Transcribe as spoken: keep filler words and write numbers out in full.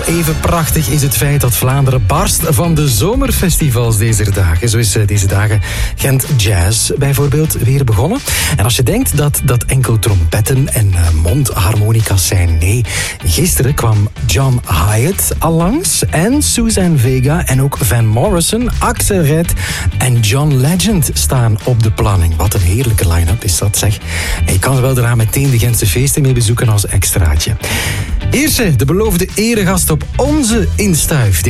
even prachtig is het feit dat Vlaanderen barst van de zomerfestivals deze dagen. Zo is deze dagen Gent Jazz bijvoorbeeld weer begonnen. En als je denkt dat dat enkel trompetten en mondharmonica's zijn, nee. Gisteren kwam John Hiatt al langs en Suzanne Vega en ook Van Morrison, Axel Red en John Legend staan op de planning. Wat een heerlijke line-up is dat, zeg. En je kan wel daarna meteen de Gentse feesten mee bezoeken als extraatje. Eerste, de beloofde eregast op onze Instuif.